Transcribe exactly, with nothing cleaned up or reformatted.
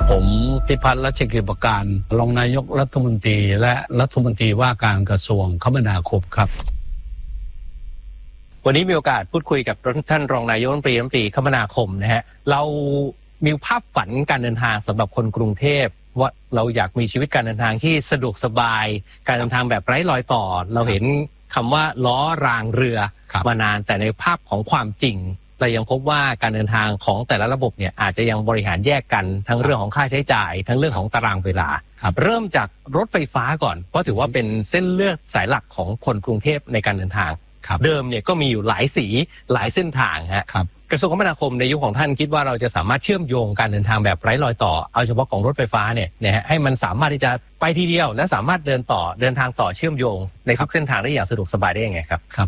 ผมพิพัฒน์รัชกิจประการรองนายกรัฐมนตรีและรัฐมนตรีว่าการกระทรวงคมนาคมครับวันนี้มีโอกาสพูดคุยกับท่านรองนายกรัฐมนตรีรัฐมนตรีคมนาคมนะฮะเรามีภาพฝันการเดินทางสำหรับคนกรุงเทพว่าเราอยากมีชีวิตการเดินทางที่สะดวกสบายการเดินทางแบบไร้รอยต่อเราเห็นคำว่าล้อรางเรือมานานแต่ในภาพของความจริงเรายังพบว่าการเดินทางของแต่ละระบบเนี่ยอาจจะยังบริหารแยกกันทั้งเรื่องของค่าใช้จ่ายทั้งเรื่องของตารางเวลาเริ่มจากรถไฟฟ้าก่อนเพราะถือว่าเป็นเส้นเลือดสายหลักของคนกรุงเทพในการเดินทางเดิมเนี่ยก็มีอยู่หลายสีหลายเส้นทางฮะกระทรวงคมนาคมในยุคของท่านคิดว่าเราจะสามารถเชื่อมโยงการเดินทางแบบไร้รอยต่อเอาเฉพาะของรถไฟฟ้าเนี่ยนะฮะให้มันสามารถที่จะไปทีเดียวและสามารถเดินต่อเดินทางต่อเชื่อมโยงในทุกเส้นทางได้อย่างสะดวกสบายได้ยังไงครับ